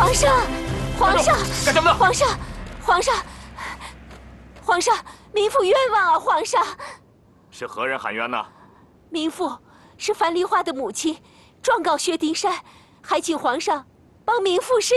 皇上，皇上， 干什么呢？ 皇上，皇上，皇上，民妇冤枉啊！皇上， 是何人喊冤呢？ 民妇是樊梨花的母亲，状告薛丁山，还请皇上帮民妇伸